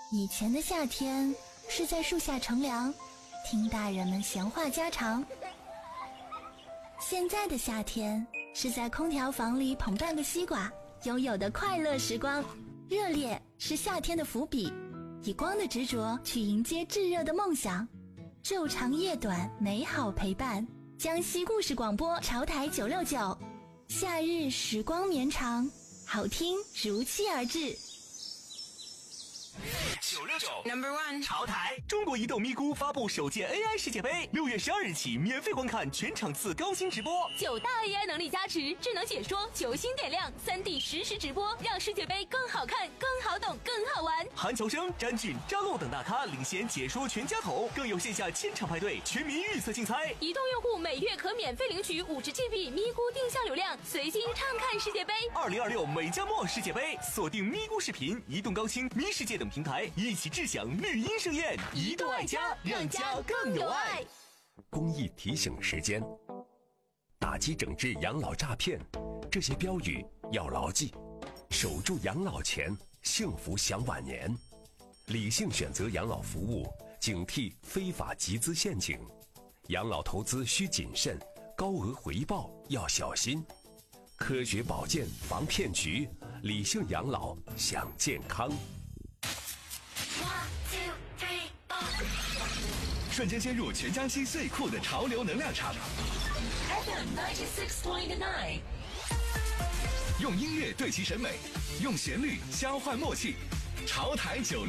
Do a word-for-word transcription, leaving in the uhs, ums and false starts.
以前的夏天是在树下乘凉，听大人们闲话家常。现在的夏天是在空调房里捧半个西瓜，拥有的快乐时光。热烈是夏天的伏笔，以光的执着去迎接炙热的梦想。昼长夜短，美好陪伴。江西故事广播潮台九六九，夏日时光绵长，好听如期而至。 九六九 Number One 潮台，中国移动咪咕发布首届 A I 世界杯，六月十二日起免费观看全场次高清直播， 九大 A I 能力加持，智能解说，球星点亮，三 D 实时直播，让世界杯更好看、更好懂、更好玩。 韩乔生、詹俊、张璐等大咖领衔解说全家桶，更有线下千场派对、全民预测竞猜。 移动用户每月可免费领取五十 G B 咪咕定向流量，随心畅看世界杯。 二零二六美加墨世界杯，锁定咪咕视频、移动高清、咪世界等平台，一起智享绿茵盛宴。移动爱家，让家更有爱。 公益提醒时间：打击整治养老诈骗，这些标语要牢记。守住养老钱，幸福享晚年。理性选择养老服务，警惕非法集资陷阱。养老投资需谨慎，高额回报要小心。科学保健防骗局，理性养老享健康。 瞬间陷入全江西最酷的潮流能量场 F M 九十六点九， 用音乐对齐审美，用旋律交换默契，潮台九六